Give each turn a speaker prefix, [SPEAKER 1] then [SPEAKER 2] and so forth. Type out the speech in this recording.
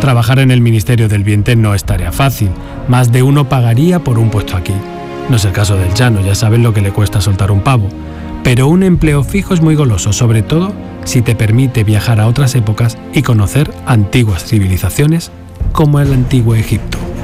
[SPEAKER 1] Trabajar en el Ministerio del Ambiente no es tarea fácil. Más de uno pagaría por un puesto aquí. No es el caso del Llano, ya saben lo que le cuesta soltar un pavo. Pero un empleo fijo es muy goloso, sobre todo si te permite viajar a otras épocas y conocer antiguas civilizaciones como el antiguo Egipto.